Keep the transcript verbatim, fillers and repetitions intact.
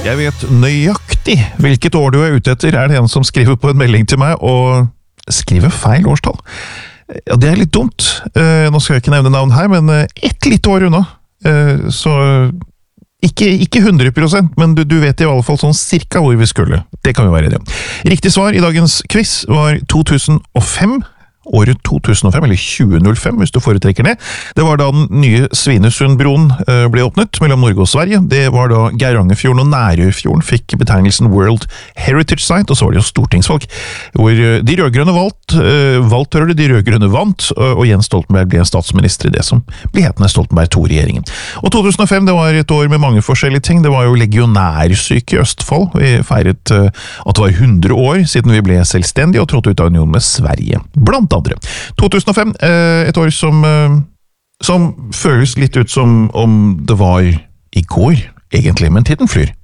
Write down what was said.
Jeg vet nøyaktig hvilket år du er ute etter, er det en som skriver på en melding til meg, og skriver feil årstall. Ja, det er litt dumt. Eh, nå skal jeg ikke nevne navn her, men ett litt år unna. Eh, så ikke, ikke hundre prosent, men du, du vet i alle fall sånn cirka hvor vi skulle. Det kan vi være det. Riktig svar i dagens quiz var to tusen og fem. Året to tusen og fem, eller tjue null fem, hvis du foretrekker det. Det var da den nye Svinesundbroen ble åpnet mellom Norge og Sverige. Det var da Geirangerfjorden og Nærøyfjorden fikk betegnelsen World Heritage Site, og så var det jo stortingsvalg, hvor de rødgrønne valgt, valgt hører det, de rødgrønne vant, og Jens Stoltenberg ble statsminister i det som ble hetende Stoltenberg to-regjeringen. Og to tusen og fem, det var et år med mange forskjellige ting. Det var jo legionærsyke i Østfold. Vi feiret at det var hundre år siden vi ble selvstendige og trådte ut av union med Sverige. Blant andre. to tusen og fem, et år som, som føles litt ut som om det var i går, egentlig, men tiden flyr.